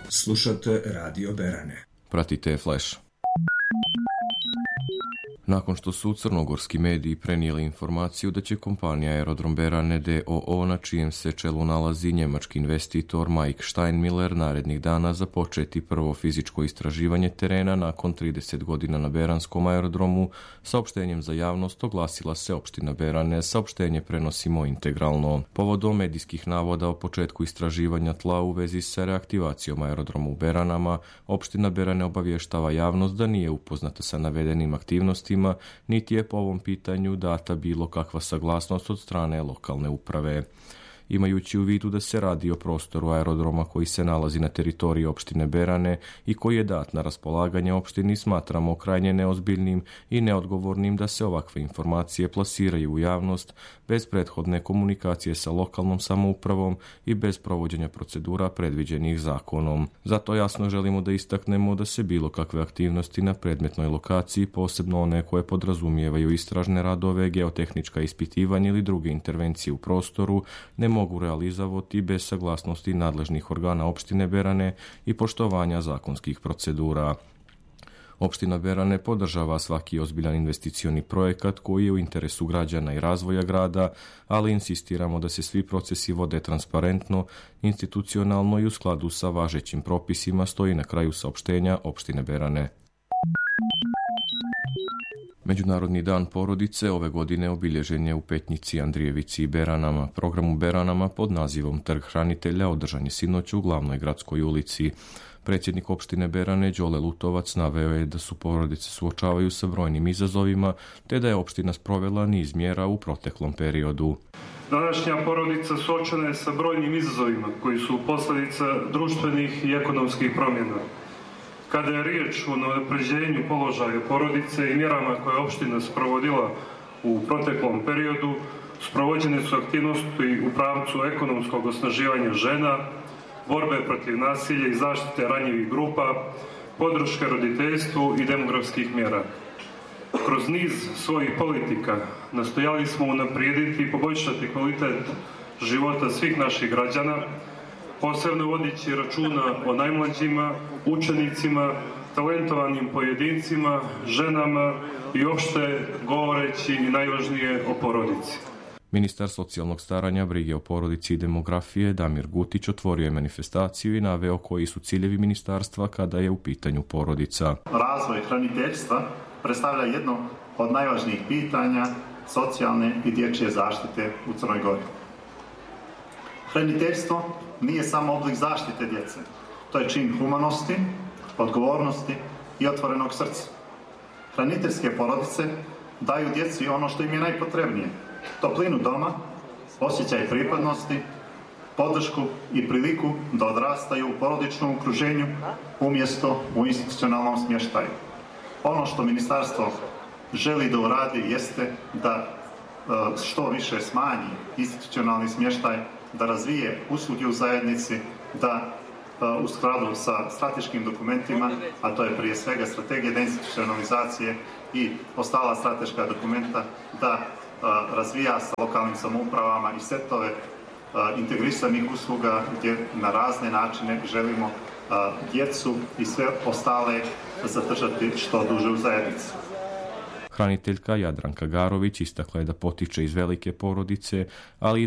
Slušate Radio Berane. Pratite Flash. Nakon što su crnogorski mediji prenijeli informaciju da će kompanija Aerodrom Berane d.o.o. na čijem se čelu nalazi njemački investitor Mike Steinmiller narednih dana započeti prvo fizičko istraživanje terena nakon 30 godina na Beranskom aerodromu, saopštenjem za javnost oglasila se opština Berane, saopštenje prenosimo integralno. Povodom medijskih navoda o početku istraživanja tla u vezi sa reaktivacijom aerodroma u Beranama, opština Berane obavještava javnost da nije upoznata sa navedenim aktivnostima, niti je po ovom pitanju data bilo kakva saglasnost od strane lokalne uprave. Imajući u vidu da se radi o prostoru aerodroma koji se nalazi na teritoriji opštine Berane i koji je dat na raspolaganje opštini, smatramo krajnje neozbiljnim i neodgovornim da se ovakve informacije plasiraju u javnost bez prethodne komunikacije sa lokalnom samoupravom i bez provođenja procedura predviđenih zakonom. Zato jasno želimo da istaknemo da se bilo kakve aktivnosti na predmetnoj lokaciji, posebno one koje podrazumijevaju istražne radove, geotehnička ispitivanja ili druge intervencije u prostoru, ne mogu realizovati bez saglasnosti nadležnih organa opštine Berane i poštovanja zakonskih procedura. Opština Berane podržava svaki ozbiljan investicioni projekat koji je u interesu građana i razvoja grada, ali insistiramo da se svi procesi vode transparentno, institucionalno i u skladu sa važećim propisima, stoji na kraju saopštenja opštine Berane. Međunarodni dan porodice ove godine obilježen je u Petnici, Andrijevici i Beranama. Program u Beranama pod nazivom Trg hranitelja održan je sinoć u glavnoj gradskoj ulici. Predsjednik opštine Berane Đole Lutovac naveo je da su porodice suočavaju sa brojnim izazovima, te da je opština sprovela niz mjera u proteklom periodu. Današnja porodica suočena je sa brojnim izazovima koji su posljedica društvenih i ekonomskih promjena. Kada je riječ o unapređenju položaja porodice i mjerama koje je opština sprovodila u proteklom periodu, sprovođene su aktivnosti u pravcu ekonomskog osnaživanja žena, borbe protiv nasilja i zaštite ranjivih grupa, podrške roditeljstvu i demografskih mjera. Kroz niz svojih politika nastojali smo unaprijediti i poboljšati kvalitet života svih naših građana, posebno vodići računa o najmlađima, učenicima, talentovanim pojedincima, ženama i opšte govoreći i najvažnije o porodici. Ministar socijalnog staranja, brige o porodici i demografije Damir Gutić otvorio je manifestaciju i naveo koji su ciljevi ministarstva kada je u pitanju porodica. Razvoj hraniteljstva predstavlja jedno od najvažnijih pitanja socijalne i dječje zaštite u Crnoj Gori. Hraniteljstvo nije samo oblik zaštite djece. To je čin humanosti, odgovornosti i otvorenog srca. Hraniteljske porodice daju djeci ono što im je najpotrebnije. Toplinu doma, osjećaj pripadnosti, podršku i priliku da odrastaju u porodičnom okruženju umjesto u institucionalnom smještaju. Ono što ministarstvo želi da uradi jeste da što više smanji institucionalni smještaj, da razvije usluge u zajednici, da u skladu sa strateškim dokumentima, a to je prije svega strategija deinstitucionalizacije i ostala strateška dokumenta, da razvija sa lokalnim samoupravama i setove integrisanih usluga gdje na razne načine želimo djecu i sve ostale zadržati što duže u zajednici. Hraniteljka Jadranka Garović istakla je da potiče iz velike porodice, ali